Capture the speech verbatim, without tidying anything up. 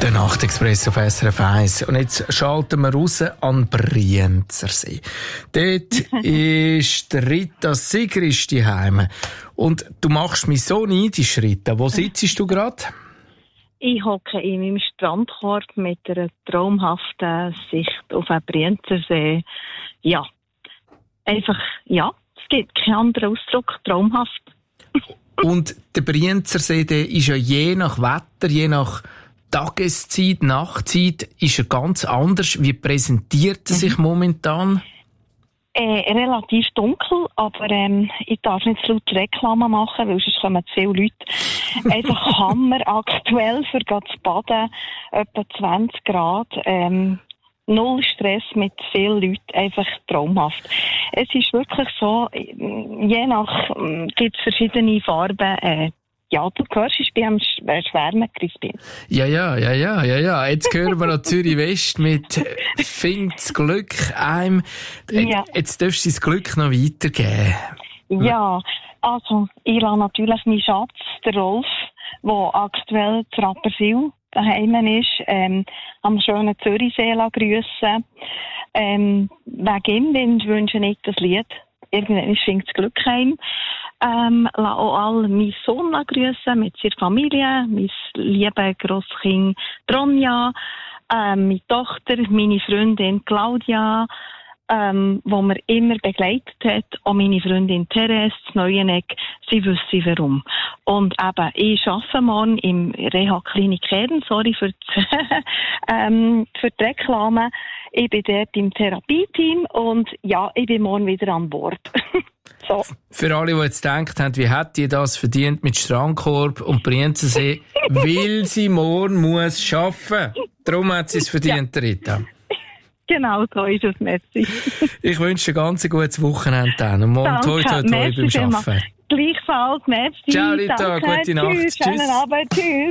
Der Nachtexpress auf S R F eins. Und jetzt schalten wir raus an Brienzersee. Dort ist der Rita Sigristi daheim. Und du machst mich so neidisch, Rita. Wo sitzt du gerade? Ich hocke in meinem Strandkorb mit einer traumhaften Sicht auf den Brienzersee. Ja, einfach, ja, es gibt keinen anderen Ausdruck, traumhaft. Und der Brienzersee, der ist ja je nach Wetter, je nach Tageszeit, Nachtzeit, ist er ganz anders. Wie präsentiert er sich mhm. momentan? Äh, relativ dunkel, aber ähm, ich darf nicht zu laut Reklame machen, weil sonst kommen zu viele Leute. Einfach Hammer aktuell für zu baden, etwa zwanzig Grad. Ähm, null Stress mit vielen Leuten, einfach traumhaft. Es ist wirklich so, je nach, äh, gibt es verschiedene Farben. Äh, ja, du hörst, ich bin am Schwärmen, Crispin. Ja, ja, ja, ja, ja, ja. Jetzt hören wir noch Zürich West mit «Fingt das Glück einem». Ja. Jetzt darfst du das Glück noch weitergeben. Ja, also, ich lasse natürlich meinen Schatz, der Rolf, der aktuell zu Rapperswil daheim ist, ähm, am schönen Zürichsee grüssen. Ähm, wegen ihm wünsche ich das Lied. Irgendwann fingt das Glück heim. Ähm, lasse auch alle meinen Sohn grüssen mit seiner Familie, mein liebes Grosskind Tronja, ähm, meine Tochter, meine Freundin Claudia, ähm, die mir immer begleitet hat, auch meine Freundin Therese, das Neueneck, sie wissen warum. Und eben, ich arbeite morgen im Reha-Klinik Eden, sorry für die, ähm, für die Reklame. Ich bin dort im Therapieteam und ja, ich bin morgen wieder an Bord. So. Für alle, die jetzt gedacht haben, wie hat die das verdient mit Strandkorb und Brienzersee, weil sie morgen muss arbeiten. Darum hat sie es verdient, ja. Rita. Genau, so ist es, merci. Ich wünsche dir ganz ein gutes Wochenende dann. Und morgen toi toi toi beim Arbeiten. Gleichfalls, merci. Ciao Rita, danke, gute Nacht. Tschüss. Schönen Abend, tschüss.